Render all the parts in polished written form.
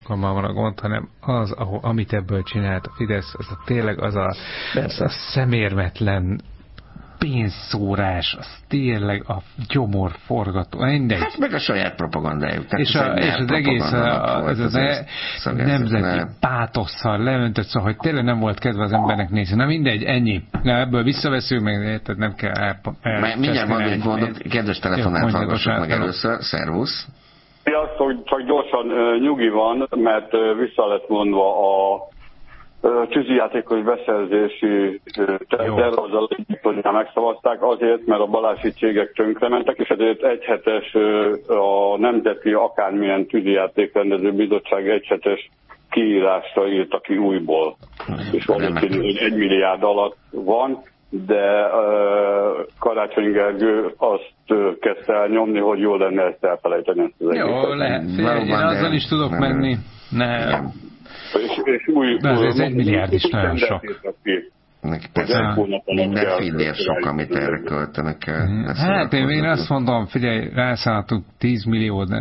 alkalommal van a gond, hanem az, amit ebből csinált a Fidesz, az tényleg az a szemérmetlen pénzszórás, az tényleg a gyomorforgató, mindegy. Hát meg a saját propagandájuk. És az egész a nemzeti pátosszal leöntött, szóval, hogy tényleg nem volt kedve az embernek nézni. Na mindegy, ennyi. Na, ebből visszaveszünk, meg tehát nem kell mindjárt mondjuk mondok, kedves telefonát hallgassuk meg először. Szervusz! Sziasztok, csak gyorsan nyugi van, mert vissza lett mondva a tűzijátékos beszerzési terv, azzal egyébként megszavazták azért, mert a balási cégek tönkrementek, és ezért egyhetes a Nemzeti akármilyen tűzijátékrendező bizottság egyhetes kiírásra írta ki újból. És valószínű, hogy 1 milliárd alatt van, de Karácsony Gergő azt kezdte el nyomni, hogy jól lenne ezt elfelejteni. Ezt az jó, lehet. Én azzal is tudok menni. Nem. És új, ez 1 milliárd is nagyon sok. Minden fillér sok, amit erre költenek el. Hát én azt mondom, figyelj, rászálltunk 10 millió, de...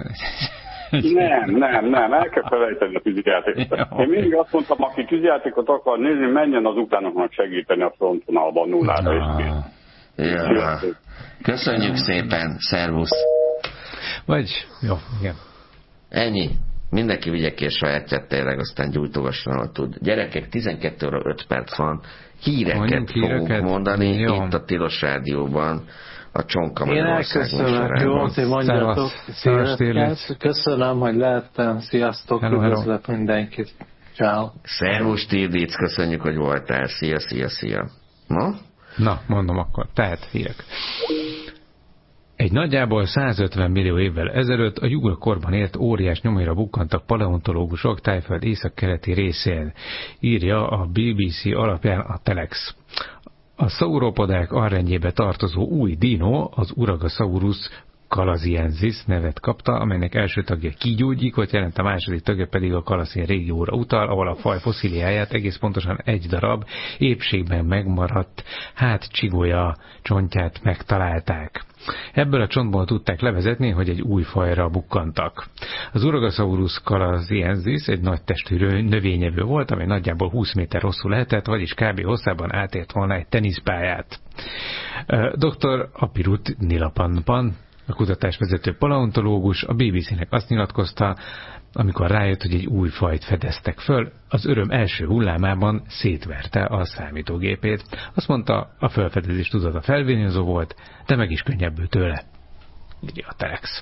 Nem, el kell felejteni a tűzijátékot. Én mindig azt mondtam, aki tűzijátékot akar nézni, menjen az ukránoknak segíteni a frontvonalban nullára is. Ja. Köszönjük szépen, szervusz! Vagy, jó, igen. Ennyi. Mindenki vigye ki a sajátját, tényleg, aztán gyújtogasson, ahol tud. Gyerekek, 12 óra 5 perc van. Híreket fogunk mondani itt a Tilos Rádióban. A Csonka Magyarország műsorában. Jó, mondjatok szíveket. Köszönöm, hogy lehettem. Sziasztok, üdvözlök mindenkit. Ciao. Szervusz Stirlitz, köszönjük, hogy voltál. Szia. Na, mondom akkor. Tehát hírek. Egy nagyjából 150 millió évvel ezelőtt a jugorkorban élt óriás nyomira bukkantak paleontológusok Tájföld északkeleti részén, írja a BBC alapján a Telex. A szauropodák arrendjébe tartozó új dino, az Uragasaurus calaziensis nevet kapta, amelynek első tagja kígyógyíkot jelent, a második tagja pedig a Kalaszin régióra utal, ahol a faj fosszíliáját egész pontosan egy darab épségben megmaradt csigolya csontját megtalálták. Ebből a csontból tudták levezetni, hogy egy új fajra bukkantak. Az Uragasaurus calaziensis egy nagy testű növényevő volt, amely nagyjából 20 méter hosszú lehetett, vagyis kb. Hosszában átért volna egy teniszpályát. Dr. Apirut Nilapanpan, a kutatásvezető paleontológus, a BBC-nek azt nyilatkozta, amikor rájött, hogy egy új fajt fedeztek föl, az öröm első hullámában szétverte a számítógépét. Azt mondta, a felfedezés tudata felvényező volt, de meg is könnyebbül tőle. Írja a Telex.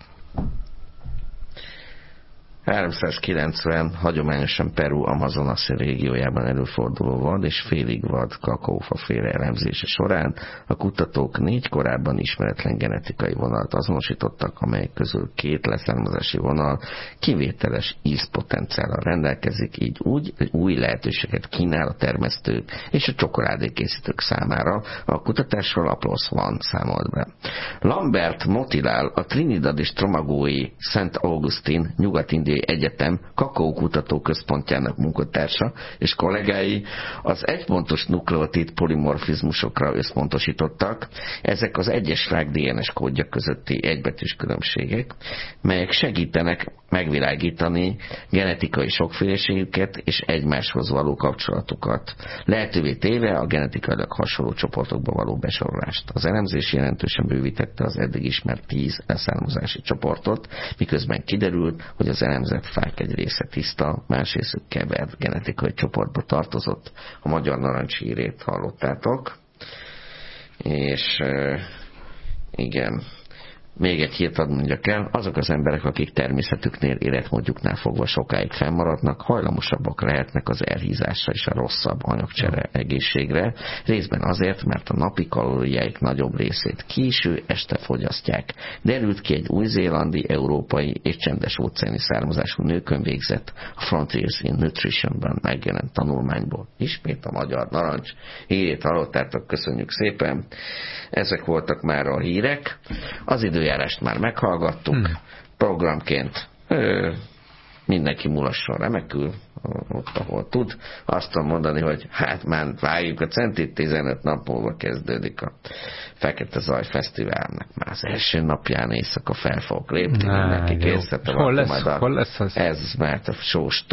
390 hagyományosan Peru Amazonas régiójában előforduló vad és félig vad kakaófaféle elemzése során a kutatók 4 korábban ismeretlen genetikai vonalat azonosítottak, amelyek közül 2 leszármazási vonal kivételes ízpotenciállal rendelkezik, így úgy új lehetőséget kínál a termesztők és a csokoládékészítők számára. A kutatásról a PLOS One számolt be. Lambert Motilal, a Trinidad és Tomagói Szent Augustin nyugat-indiai Egyetem kakaókutató központjának munkatársa és kollégái az egypontos nukleotid polimorfizmusokra összpontosítottak. Ezek az egyes rák DNS kódja közötti egybetűs különbségek, melyek segítenek megvilágítani genetikai sokféleségüket és egymáshoz való kapcsolatukat, lehetővé téve a genetikailag hasonló csoportokba való besorolást. Az elemzés jelentősen bővítette az eddig ismert 10 leszármazási csoportot, miközben kiderült, hogy az elemzett fák egy része tiszta, más részük kevert genetikai csoportba tartozott. A magyar narancshírét hallottátok. És igen, még egy hírt hadd mondjak el, azok az emberek, akik természetüknél, életmódjuknál fogva sokáig fennmaradnak, hajlamosabbak lehetnek az elhízásra és a rosszabb anyagcsere egészségre, részben azért, mert a napi kalóriáik nagyobb részét késő este fogyasztják. Derült ki egy új-zélandi, európai és csendes óceáni származású nőkön végzett a Frontiers in Nutrition-ben megjelent tanulmányból. Ismét a magyar narancs hírét hallottátok, köszönjük szépen. Ezek voltak már a hírek. Az időjárást már meghallgattuk. Programként mindenki mulasson remekül, ott, ahol tud. Azt tudom mondani, hogy hát már várjuk a centit, 15 nap múlva kezdődik a Fekete Zaj Fesztiválnak. Már az első napján éjszaka fel fogok lépni, mindenki készített. Hol lesz az? Ez mert a sós